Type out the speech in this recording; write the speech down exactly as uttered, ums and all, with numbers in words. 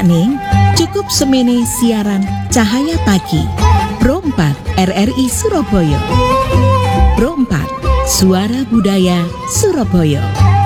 Sakning cukup semene siaran Cahaya Pagi Pro empat R R I Surabaya. Pro empat Suara Budaya Surabaya.